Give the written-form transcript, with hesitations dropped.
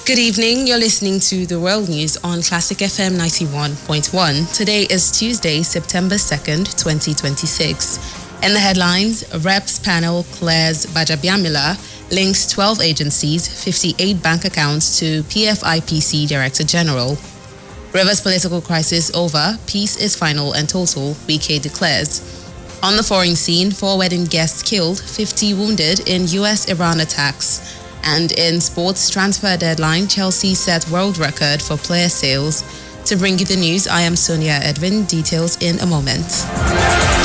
Good evening. You're listening to the World News on Classic FM 91.1. Today is Tuesday, September 2nd, 2026. In the headlines, Reps panel clears Gbajabiamila, links 12 agencies, 58 bank accounts to PFIPC Director General. Rivers political crisis over, peace is final and total, Wike declares. On the foreign scene, 4 wedding guests killed, 50 wounded in US-Iran attacks. And in sports transfer deadline, Chelsea set world record for player sales. To bring you the news, I am Sonia Edwin. Details in a moment.